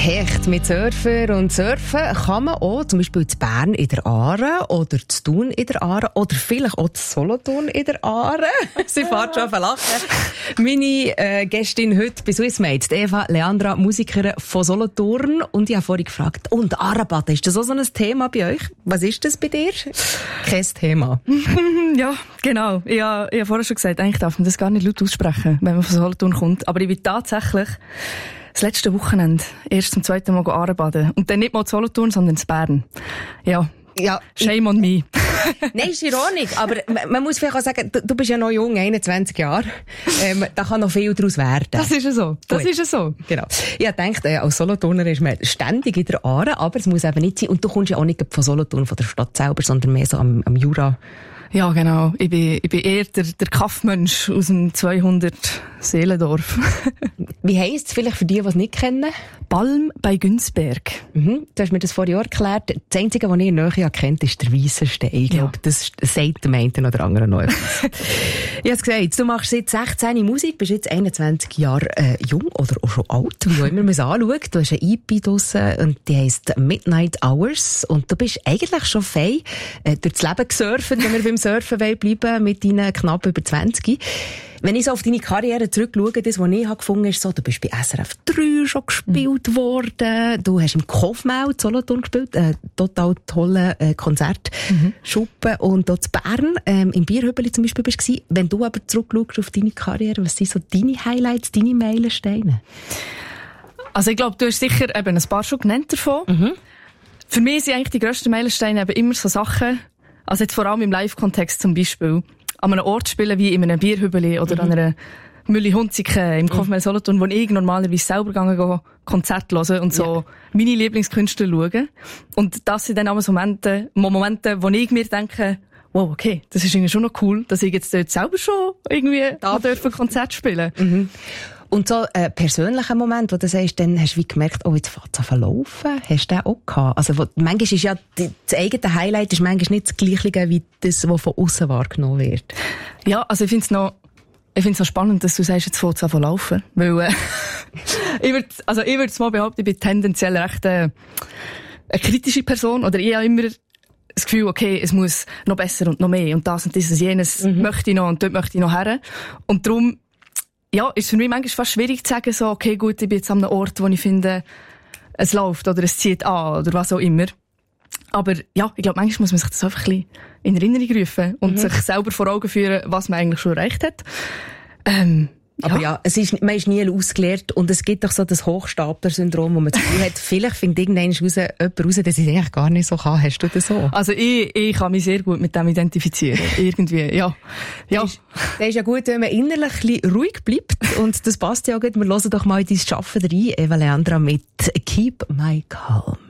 Hecht mit Surfer und Surfen kann man auch zum Beispiel in Bern in der Aare oder in Thun in der Aare oder vielleicht auch in Solothurn in der Aare. Sie fährt schon auf Lachen. Meine Gästin heute bei Swissmate, Eva Leandra, Musikerin von Solothurn. Und ich habe vorhin gefragt, und Aarebaden, ist das auch so ein Thema bei euch? Was ist das bei dir? Kein Thema. Ja, genau. Ich habe vorher schon gesagt, eigentlich darf man das gar nicht laut aussprechen, wenn man von Solothurn kommt. Aber ich bin tatsächlich das letzte Wochenende erst zum zweiten Mal Aarebaden. Und dann nicht mal in Solothurn, sondern in Bern. Ja. Shame on me. Nein, ist ironisch, aber man muss vielleicht auch sagen, du bist ja noch jung, 21 Jahre. Da kann noch viel daraus werden. Das ist ja so. Das ist ja so. Genau. Ich denke, als Solothurner ist man ständig in der Aare, aber es muss eben nicht sein. Und du kommst ja auch nicht von Solothurn, von der Stadt selber, sondern mehr so am Jura. Ja, genau. Ich bin eher der Kaffmensch aus dem 200 Seelendorf. Wie heisst es vielleicht für die, die es nicht kennen? Balm bei Günzberg. Du hast mir das vor Jahren erklärt. Das Einzige, was ich in der Nähe kennt, ist der Weissenstein. Ich glaube, das sagt dem einen oder anderen noch etwas. Ich habe gesagt, du machst seit 16 Musik, bist jetzt 21 Jahre jung oder auch schon alt, wie auch immer man es anschaut. Du hast eine EP draussen und die heisst Midnight Hours. Und du bist eigentlich schon fein durchs Leben gesurft, wenn wir beim Surfen bleiben mit deinen knapp über 20. Wenn ich so auf deine Karriere zurückschaue, das, was ich gefunden habe, ist so, du bist bei SRF 3 schon gespielt worden, du hast im Kofmau in Solothurn gespielt, total tolle Konzert, Schuppen, und dort in Bern, im Bierhübeli zum Beispiel bist du gewesen. Wenn du aber zurückschaust auf deine Karriere, was sind so deine Highlights, deine Meilensteine? Also ich glaube, du hast sicher eben ein paar schon genannt davon. Für mich sind eigentlich die grössten Meilensteine eben immer so Sachen, also jetzt vor allem im Live-Kontext zum Beispiel, an einem Ort spielen wie in einem Bierhübeli oder an einer Mülli-Hunziken im Kofmel Solothurn, wo ich normalerweise selber gehe Konzerte hören und so meine Lieblingskünstler schauen. Und das sind dann auch Momente, wo ich mir denke, wow, okay, das ist irgendwie schon noch cool, dass ich jetzt dort selber schon irgendwie da dürfen Konzert spielen. Und so ein persönlicher Moment, wo du sagst, dann hast du wie gemerkt, oh, jetzt fängt es an zu laufen. Hast du den auch gehabt? Also, manchmal ist ja, das eigene Highlight ist manchmal nicht das Gleiche wie das, was von außen wahrgenommen wird. Ja, also ich finde es noch spannend, dass du sagst, jetzt fängt es an zu laufen. Weil, ich würde es mal behaupten, ich bin tendenziell recht, eine kritische Person, oder ich habe immer das Gefühl, okay, es muss noch besser und noch mehr und das und dieses, jenes möchte ich noch und dort möchte ich noch her. Und darum, ja, ist für mich manchmal fast schwierig zu sagen, so, okay, gut, ich bin jetzt an einem Ort, wo ich finde, es läuft oder es zieht an oder was auch immer. Aber ja, ich glaube, manchmal muss man sich das einfach ein bisschen in Erinnerung rufen und sich selber vor Augen führen, was man eigentlich schon erreicht hat. Aber ja, man ist nie ausgelehrt und es gibt doch so das Hochstapler-Syndrom, wo man das Gefühl hat, vielleicht findet irgendwann jemand raus, dass ich es eigentlich gar nicht so kann. Hast du das so? Also ich kann mich sehr gut mit dem identifizieren. Irgendwie, ja. Das ist ja gut, wenn man innerlich ein bisschen ruhig bleibt und das passt ja auch gut. Wir hören doch mal in dein Schaffen rein, Eva Leandra mit Keep My Calm.